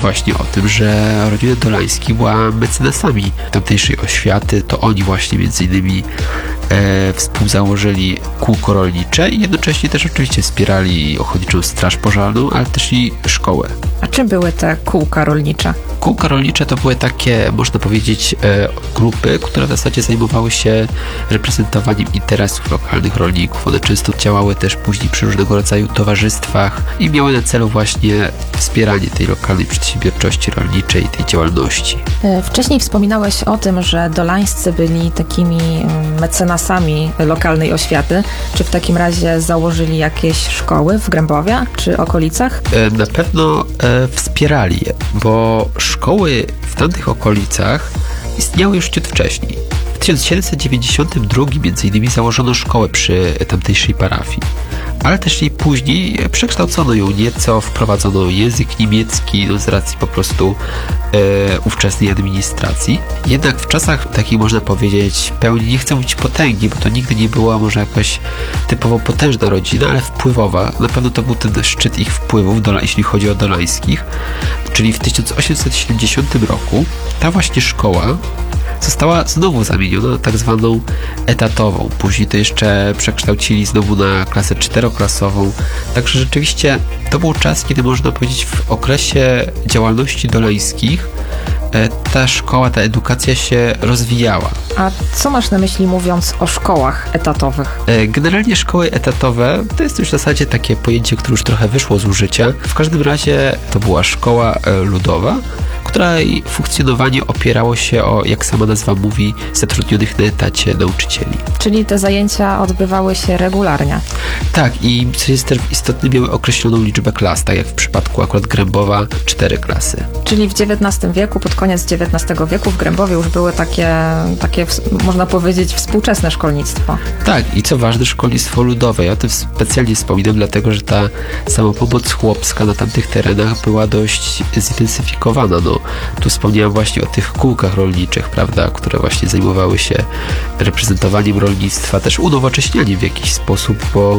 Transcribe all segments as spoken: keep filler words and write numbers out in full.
właśnie o tym, że rodzina Dolańskich była mecenasami tamtejszej oświaty. To oni właśnie między innymi e, współzałożyli kółko rolnicze i jednocześnie też oczywiście wspierali ochotniczą straż pożarną, ale też i szkołę. A czym były te kółka rolnicze? Kółka rolnicze to były takie, można powiedzieć, e, grupy, które w zasadzie zajmowały się reprezentowaniem interesów lokalnych rolników. One często działały też później przy różnego rodzaju towarzystwach i miały na celu właśnie wspieranie tej lokalnej przedsiębiorczości rolniczej, tej działalności. Wcześniej wspominałeś o tym, że Dolańscy byli takimi mecenasami lokalnej oświaty. Czy w takim razie założyli jakieś szkoły w Grębowie czy okolicach? E, na pewno e, wspierali je, bo szkoły w tamtych okolicach istniały już ciut wcześniej. W tysiąc siedemset dziewięćdziesiątym drugim między innymi założono szkołę przy tamtejszej parafii, ale też i później przekształcono ją nieco, wprowadzono język niemiecki no, z racji po prostu e, ówczesnej administracji. Jednak w czasach takich, można powiedzieć, pełni, nie chcę mówić potęgi, bo to nigdy nie była może jakaś typowo potężna rodzina, ale wpływowa. Na pewno to był ten szczyt ich wpływów, dola, jeśli chodzi o Dolańskich. Czyli w tysiąc osiemset siedemdziesiątym roku ta właśnie szkoła została znowu zamieniona na tak zwaną etatową. Później to jeszcze przekształcili znowu na klasę czteroklasową. Także rzeczywiście to był czas, kiedy można powiedzieć w okresie działalności Dolańskich ta szkoła, ta edukacja się rozwijała. A co masz na myśli, mówiąc o szkołach etatowych? Generalnie szkoły etatowe to jest już w zasadzie takie pojęcie, które już trochę wyszło z użycia. W każdym razie to była szkoła ludowa, której funkcjonowanie opierało się o, jak sama nazwa mówi, zatrudnionych na etacie nauczycieli. Czyli te zajęcia odbywały się regularnie. Tak, i co jest też istotne, miały określoną liczbę klas, tak jak w przypadku akurat Grębowa, cztery klasy. Czyli w dziewiętnastym wieku, pod koniec dziewiętnastego wieku w Grębowie już były takie, takie, można powiedzieć, współczesne szkolnictwo. Tak, i co ważne, szkolnictwo ludowe. Ja o tym specjalnie wspominam, dlatego że ta samopomoc chłopska na tamtych terenach była dość zintensyfikowana. No, tu wspomniałem właśnie o tych kółkach rolniczych, prawda, które właśnie zajmowały się reprezentowaniem rolnictwa, też unowocześnianiem w jakiś sposób, bo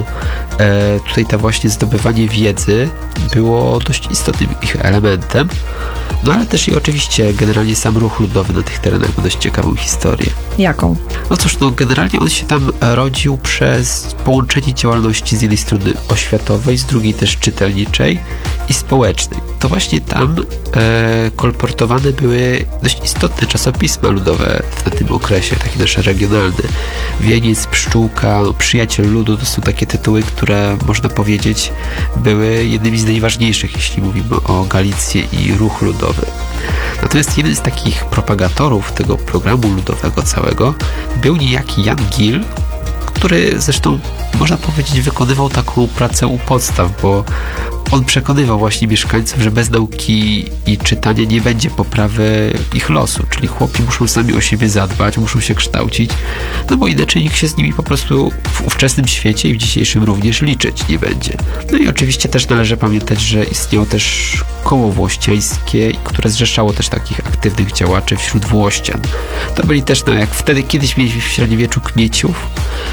e, tutaj to właśnie zdobywanie wiedzy było dość istotnym ich elementem. No ale też i oczywiście generalnie sam ruch ludowy na tych terenach ma dość ciekawą historię. Jaką? No cóż, no generalnie on się tam rodził przez połączenie działalności z jednej strony oświatowej, z drugiej też czytelniczej i społecznej. To właśnie tam e, kolportowane były dość istotne czasopisma ludowe w tym okresie, takie nasze regionalne. Wieniec, Pszczółka, no, Przyjaciel Ludu to są takie tytuły, które można powiedzieć były jednymi z najważniejszych, jeśli mówimy o Galicję i ruch ludowy. Natomiast jeden z takich propagatorów tego programu ludowego całego był niejaki Jan Gil, który zresztą, można powiedzieć, wykonywał taką pracę u podstaw, bo on przekonywał właśnie mieszkańców, że bez nauki i czytania nie będzie poprawy ich losu, czyli chłopi muszą sami o siebie zadbać, muszą się kształcić, no bo inaczej nikt się z nimi po prostu w ówczesnym świecie i w dzisiejszym również liczyć nie będzie. No i oczywiście też należy pamiętać, że istniało też koło włościańskie, które zrzeszało też takich aktywnych działaczy wśród Włościan. To byli też, no jak wtedy kiedyś mieliśmy w średniowieczu kmieciów,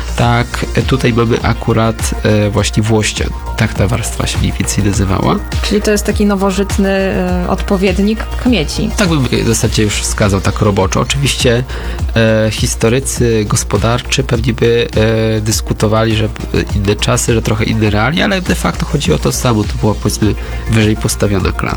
tak tutaj mamy akurat e, właśnie Włościan. Tak ta warstwa się mniej więcej nazywała. Czyli to jest taki nowożytny e, odpowiednik kmieci. Tak bym w zasadzie już wskazał tak roboczo. Oczywiście e, historycy gospodarczy pewnie by e, dyskutowali, że inne czasy, że trochę inne realia, ale de facto chodzi o to samo. To była, powiedzmy, wyżej postawiona klasa.